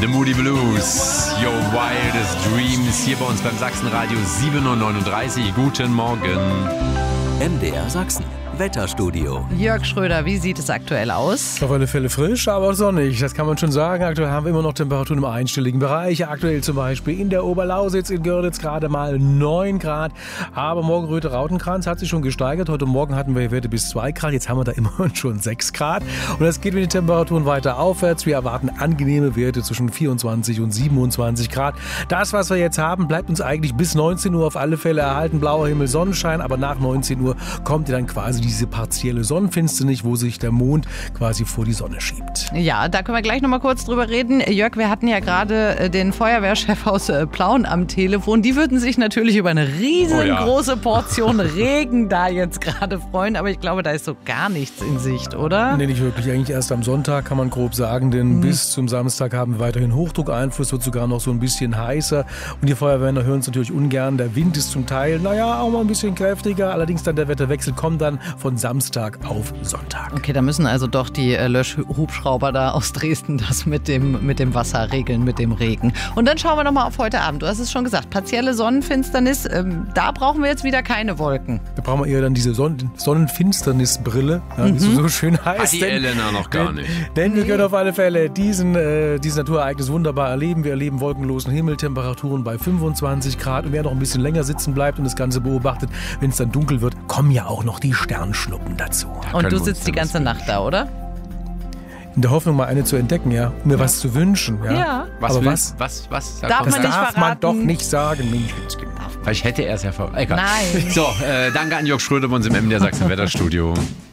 The Moody Blues, Your Wildest Dreams, hier bei uns beim Sachsenradio 7:39 Uhr. Guten Morgen. MDR Sachsen. Wetterstudio. Jörg Schröder, wie sieht es aktuell aus? Auf alle Fälle frisch, aber sonnig, das kann man schon sagen. Aktuell haben wir immer noch Temperaturen im einstelligen Bereich. Aktuell zum Beispiel in der Oberlausitz, in Görlitz gerade mal 9 Grad. Aber Morgenröte Rautenkranz hat sich schon gesteigert. Heute Morgen hatten wir Werte bis 2 Grad. Jetzt haben wir da immerhin schon 6 Grad. Und es geht mit den Temperaturen weiter aufwärts. Wir erwarten angenehme Werte zwischen 24 und 27 Grad. Das, was wir jetzt haben, bleibt uns eigentlich bis 19 Uhr auf alle Fälle erhalten. Blauer Himmel, Sonnenschein. Aber nach 19 Uhr kommt ja dann quasi diese partielle Sonnenfinsternis, wo sich der Mond quasi vor die Sonne schiebt. Ja, da können wir gleich nochmal kurz drüber reden. Jörg, wir hatten ja gerade den Feuerwehrchef aus Plauen am Telefon. Die würden sich natürlich über eine riesengroße Portion Regen da jetzt gerade freuen. Aber ich glaube, da ist so gar nichts in Sicht, oder? Nee, nicht wirklich. Eigentlich erst am Sonntag kann man grob sagen, denn bis zum Samstag haben wir weiterhin Hochdruckeinfluss, wird sogar noch so ein bisschen heißer. Und die Feuerwehrmänner hören es natürlich ungern. Der Wind ist zum Teil, auch mal ein bisschen kräftiger. Allerdings dann der Wetterwechsel kommt dann von Samstag auf Sonntag. Okay, da müssen also doch die Löschhubschrauber da aus Dresden das mit dem Wasser regeln, mit dem Regen. Und dann schauen wir nochmal auf heute Abend. Du hast es schon gesagt, partielle Sonnenfinsternis. Da brauchen wir jetzt wieder keine Wolken. Da brauchen wir eher dann diese Sonnenfinsternisbrille, wie es so schön heißt. Hat die Elena noch gar nicht. Denn wir können auf alle Fälle dieses Naturereignis wunderbar erleben. Wir erleben wolkenlosen Himmel, Temperaturen bei 25 Grad. Und wer noch ein bisschen länger sitzen bleibt und das Ganze beobachtet, wenn es dann dunkel wird, kommen ja auch noch die Sternschnuppen dazu. Und du sitzt die ganze Nacht da, oder? In der Hoffnung, mal eine zu entdecken, um mir was zu wünschen. Ja. Was? Darf Das man nicht darf man verraten. doch nicht sagen, Menschenskind. Vielleicht hätte er es ja verraten. Egal. Nein. So, danke an Jörg Schröder bei uns im MDR Sachsen Wetterstudio.